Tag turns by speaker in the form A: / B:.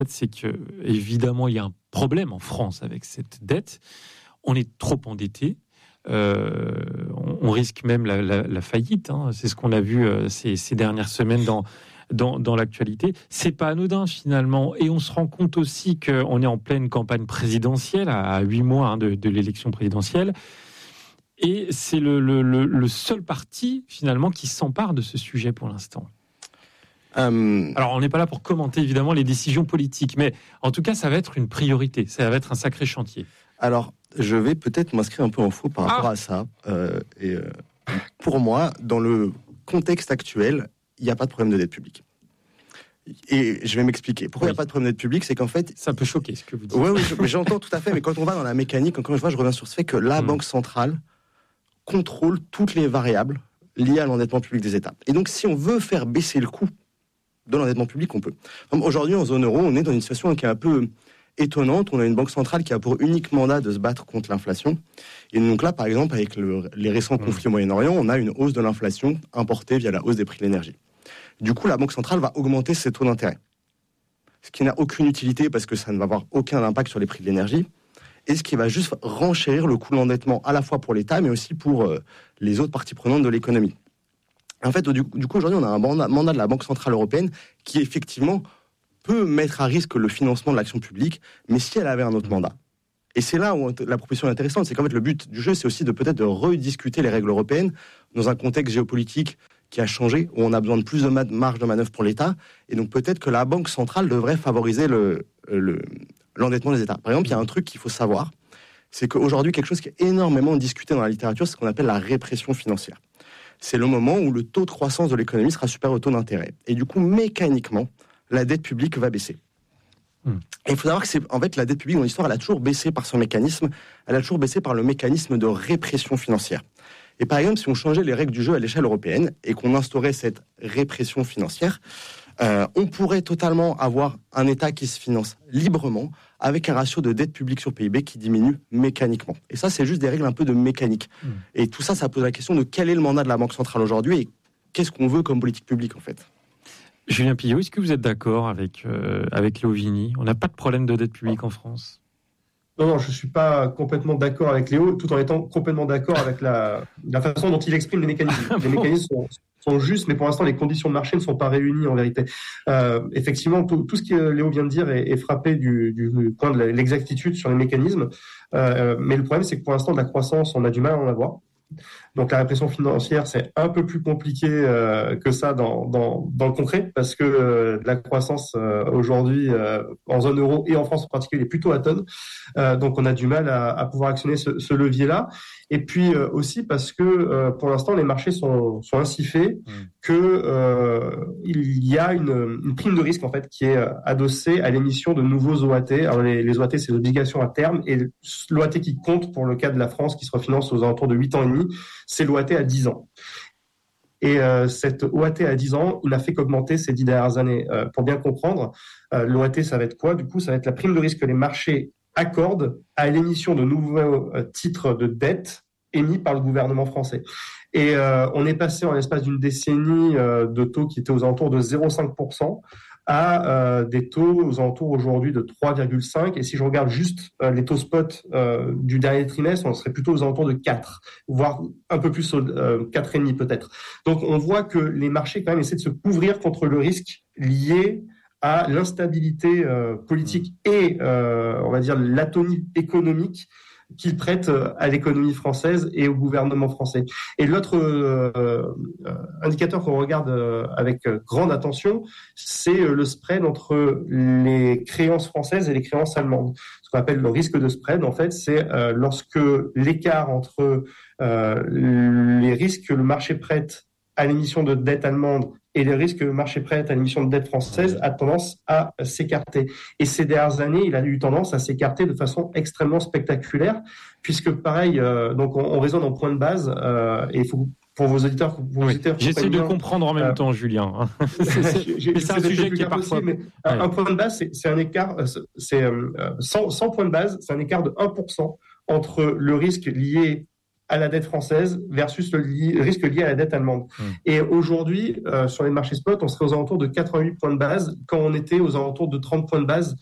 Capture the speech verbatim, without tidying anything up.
A: c'est que, évidemment, il y a un problème en France avec cette dette. On est trop endetté. Euh, on, on risque même la, la, la faillite. Hein. C'est ce qu'on a vu euh, ces, ces dernières semaines dans, dans, dans l'actualité. C'est pas anodin, finalement. Et on se rend compte aussi qu'on est en pleine campagne présidentielle, à huit mois hein, de, de l'élection présidentielle. Et c'est le, le, le, le seul parti, finalement, qui s'empare de ce sujet pour l'instant. Euh... Alors, on n'est pas là pour commenter, évidemment, les décisions politiques, mais en tout cas, ça va être une priorité, ça va être un sacré chantier.
B: Alors, je vais peut-être m'inscrire un peu en faux par rapport ah. à ça. Euh, et euh, pour moi, dans le contexte actuel, il n'y a pas de problème de dette publique. Et je vais m'expliquer. Pourquoi il oui. n'y a pas de problème de dette publique ? C'est qu'en fait...
A: Ça peut choquer, ce que vous dites.
B: Oui, oui, mais j'entends tout à fait, mais quand on va dans la mécanique, encore une fois, je reviens sur ce fait que la mmh. Banque centrale contrôle toutes les variables liées à l'endettement public des États. Et donc, si on veut faire baisser le coût de l'endettement public, on peut. Aujourd'hui, en zone euro, on est dans une situation qui est un peu étonnante. On a une banque centrale qui a pour unique mandat de se battre contre l'inflation. Et donc là, par exemple, avec le, les récents conflits mmh. au Moyen-Orient, on a une hausse de l'inflation importée via la hausse des prix de l'énergie. Du coup, la banque centrale va augmenter ses taux d'intérêt. Ce qui n'a aucune utilité parce que ça ne va avoir aucun impact sur les prix de l'énergie. Et ce qui va juste renchérir le coût de l'endettement à la fois pour l'État, mais aussi pour euh, les autres parties prenantes de l'économie. En fait, du, du coup, aujourd'hui, on a un mandat, mandat de la Banque Centrale Européenne qui, effectivement, peut mettre à risque le financement de l'action publique, mais si elle avait un autre mandat. Et c'est là où la proposition est intéressante, c'est qu'en fait, le but du jeu, c'est aussi de peut-être de rediscuter les règles européennes dans un contexte géopolitique qui a changé, où on a besoin de plus de marge de manœuvre pour l'État, et donc peut-être que la Banque Centrale devrait favoriser le, le, l'endettement des États. Par exemple, il y a un truc qu'il faut savoir, c'est qu'aujourd'hui, quelque chose qui est énormément discuté dans la littérature, c'est ce qu'on appelle la répression financière. C'est le moment où le taux de croissance de l'économie sera supérieur au taux d'intérêt. Et du coup, mécaniquement, la dette publique va baisser. Mmh. Et il faut savoir que c'est, en fait, la dette publique dans l'histoire, elle a toujours baissé par ce mécanisme, elle a toujours baissé par le mécanisme de répression financière. Et par exemple, si on changeait les règles du jeu à l'échelle européenne et qu'on instaurait cette répression financière, euh, on pourrait totalement avoir un État qui se finance librement avec un ratio de dette publique sur P I B qui diminue mécaniquement. Et ça, c'est juste des règles un peu de mécanique. Mmh. Et tout ça, ça pose la question de quel est le mandat de la Banque centrale aujourd'hui et qu'est-ce qu'on veut comme politique publique, en fait.
A: Julien Pillot, est-ce que vous êtes d'accord avec, euh, avec Léo Vigny ? On n'a pas de problème de dette publique en France ?
C: Non, non, je ne suis pas complètement d'accord avec Léo, tout en étant complètement d'accord avec la, la façon dont il exprime les mécanismes. Les mécanismes sont, sont justes, mais pour l'instant, les conditions de marché ne sont pas réunies en vérité. Euh, effectivement, tout, tout ce que Léo vient de dire est, est frappé du, du point de l'exactitude sur les mécanismes. Euh, mais le problème, c'est que pour l'instant, de la croissance, on a du mal à en avoir. Donc la répression financière, c'est un peu plus compliqué euh, que ça dans, dans, dans le concret, parce que euh, la croissance euh, aujourd'hui euh, en zone euro et en France en particulier est plutôt atone. Euh, donc on a du mal à, à pouvoir actionner ce, ce levier-là. Et puis euh, aussi parce que euh, pour l'instant les marchés sont, sont ainsi faits mmh. que euh, il y a une, une prime de risque en fait qui est adossée à l'émission de nouveaux O A T. Alors les, les O A T, c'est l'obligation à terme, et l'O A T qui compte pour le cas de la France qui se refinance aux alentours de huit ans et demi, c'est l'O A T à dix ans. Et euh, cette O A T à dix ans, il n'a fait qu'augmenter ces dix dernières années. Euh, pour bien comprendre, euh, l'O A T, ça va être quoi ? Du coup, ça va être la prime de risque que les marchés accordent à l'émission de nouveaux euh, titres de dette émis par le gouvernement français. Et euh, on est passé en l'espace d'une décennie euh, de taux qui étaient aux alentours de zéro virgule cinq pour cent à euh, des taux aux alentours aujourd'hui de trois virgule cinq. Et si je regarde juste euh, les taux spot euh, du dernier trimestre, on serait plutôt aux alentours de quatre, voire un peu plus, euh, quatre virgule cinq peut-être. Donc on voit que les marchés quand même essaient de se couvrir contre le risque lié à l'instabilité euh, politique et, euh, on va dire, l'atonie économique qu'ils prêtent à l'économie française et au gouvernement français. Et l'autre euh, euh, indicateur qu'on regarde euh, avec grande attention, c'est le spread entre les créances françaises et les créances allemandes. Ce qu'on appelle le risque de spread, en fait, c'est euh, lorsque l'écart entre euh, les risques que le marché prête à l'émission de dette allemande et les risques que le marché prête à l'émission de dette française a tendance à s'écarter. Et ces dernières années, il a eu tendance à s'écarter de façon extrêmement spectaculaire, puisque pareil, euh, donc on, on raisonne en point de base, euh, et il faut pour vos auditeurs, pour vos
A: oui.
C: auditeurs
A: J'essaie de bien, comprendre en même euh, temps, Julien. c'est, c'est, c'est un sujet qui est parfois...
C: Aussi, mais ouais. Un point de base, c'est, c'est un écart, c'est euh, cent, cent points de base, c'est un écart de un pour cent entre le risque lié à la dette française versus le, li- le risque lié à la dette allemande. Mmh. Et aujourd'hui, euh, sur les marchés spot, on serait aux alentours de quatre-vingt-huit points de base quand on était aux alentours de trente points de base